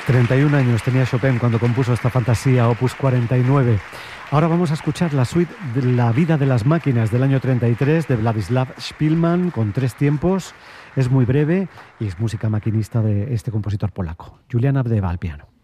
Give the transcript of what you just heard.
31 años tenía Chopin cuando compuso esta fantasía, opus 49. Ahora vamos a escuchar la suite de La vida de las máquinas del año 33 de Władysław Szpilman con 3 tiempos. Es muy breve y es música maquinista de este compositor polaco. Julian Abdeva al piano.